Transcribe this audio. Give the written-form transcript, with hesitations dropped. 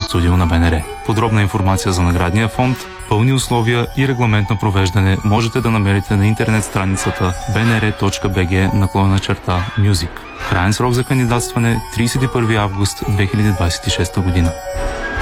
студио на БНР. Подробна информация за наградния фонд, пълни условия и регламент на провеждане можете да намерите на интернет страницата bnr.bg/music. Краен срок за кандидатстване 31 август 2026 година.